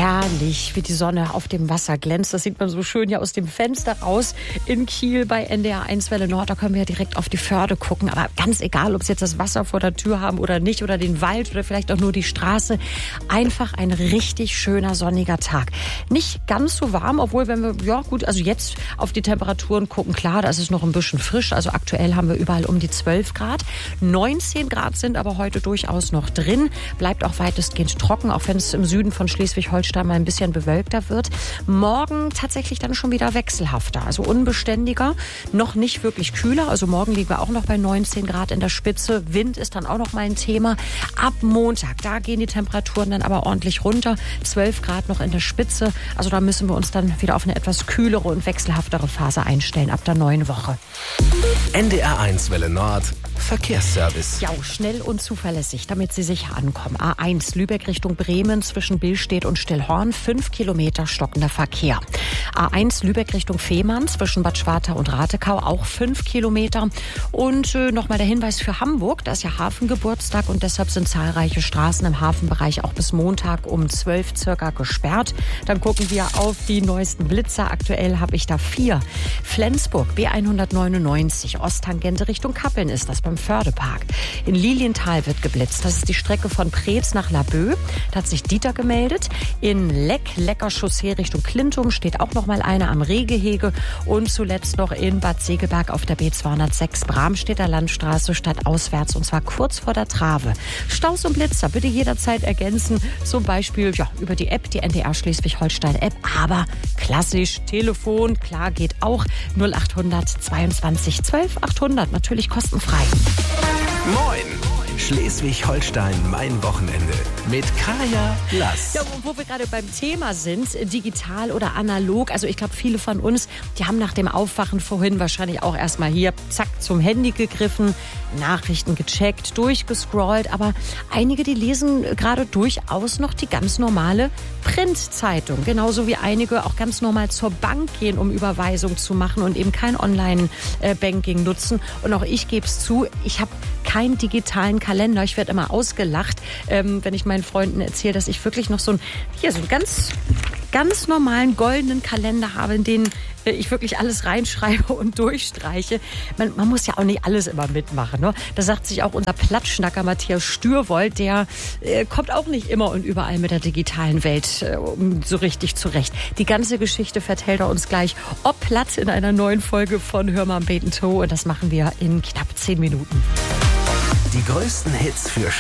Herrlich, wie die Sonne auf dem Wasser glänzt. Das sieht man so schön ja aus dem Fenster raus in Kiel bei NDR 1 Welle Nord. Da können wir ja direkt auf die Förde gucken. Aber ganz egal, ob Sie jetzt das Wasser vor der Tür haben oder nicht, oder den Wald oder vielleicht auch nur die Straße. Einfach ein richtig schöner sonniger Tag. Nicht ganz so warm, obwohl, wenn wir, ja gut, also jetzt auf die Temperaturen gucken, klar, da ist es noch ein bisschen frisch. Also aktuell haben wir überall um die 12 Grad. 19 Grad sind aber heute durchaus noch drin. Bleibt auch weitestgehend trocken, auch wenn es im Süden von Schleswig-Holstein mal ein bisschen bewölkter wird. Morgen tatsächlich dann schon wieder wechselhafter, also unbeständiger, noch nicht wirklich kühler. Also morgen liegen wir auch noch bei 19 Grad in der Spitze. Wind ist dann auch noch mal ein Thema. Ab Montag, da gehen die Temperaturen dann aber ordentlich runter. 12 Grad noch in der Spitze. Also da müssen wir uns dann wieder auf eine etwas kühlere und wechselhaftere Phase einstellen ab der neuen Woche. NDR 1 Welle Nord Verkehrsservice. Ja, schnell und zuverlässig, damit Sie sicher ankommen. A1 Lübeck Richtung Bremen zwischen Billstedt und Stillhorn, 5 Kilometer stockender Verkehr. A1 Lübeck Richtung Fehmarn zwischen Bad Schwartau und Ratekau, auch 5 Kilometer. Und nochmal der Hinweis für Hamburg, da ist ja Hafengeburtstag und deshalb sind zahlreiche Straßen im Hafenbereich auch bis Montag um 12 circa gesperrt. Dann gucken wir auf die neuesten Blitzer. Aktuell habe ich da 4. Flensburg, B199, Osttangente Richtung Kappeln ist das beim Fördepark. In Lilienthal wird geblitzt. Das ist die Strecke von Preetz nach Laboe. Da hat sich Dieter gemeldet. In Lecker Chaussee Richtung Klintum steht auch noch mal einer am Rehgehege. Und zuletzt noch in Bad Segeberg auf der B206 Bramstedter Landstraße stadtauswärts, und zwar kurz vor der Trave. Staus und Blitzer bitte jederzeit ergänzen. Zum Beispiel über die App, die NDR Schleswig-Holstein-App. Aber klassisch Telefon, klar, geht auch. 0800 22 12 800, natürlich kostenfrei. Moin! Schleswig-Holstein, mein Wochenende mit Kaya Lass. Ja, wo wir gerade beim Thema sind, digital oder analog. Also ich glaube, viele von uns, die haben nach dem Aufwachen vorhin wahrscheinlich auch erstmal hier, zack, zum Handy gegriffen, Nachrichten gecheckt, durchgescrollt. Aber einige, die lesen gerade durchaus noch die ganz normale Printzeitung. Genauso wie einige auch ganz normal zur Bank gehen, um Überweisung zu machen und eben kein Online-Banking nutzen. Und auch ich gebe es zu, ich habe keinen digitalen Kalender. Ich werde immer ausgelacht, wenn ich meinen Freunden erzähle, dass ich wirklich noch so einen ganz normalen goldenen Kalender habe, in den ich wirklich alles reinschreibe und durchstreiche. Man muss ja auch nicht alles immer mitmachen. Ne? Da sagt sich auch unser Plattschnacker Matthias Stürwold, der kommt auch nicht immer und überall mit der digitalen Welt so richtig zurecht. Die ganze Geschichte vertellt er uns gleich ob Platt in einer neuen Folge von Hör mal am Beten To. Und das machen wir in knapp 10 Minuten. Die größten Hits für